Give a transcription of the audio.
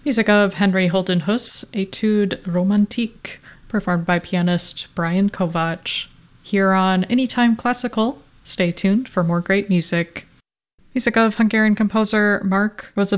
Music of Henry Holden Huss, Etude Romantique, performed by pianist Brian Kovac. Here on Anytime Classical, stay tuned for more great music. Music of Hungarian composer Mark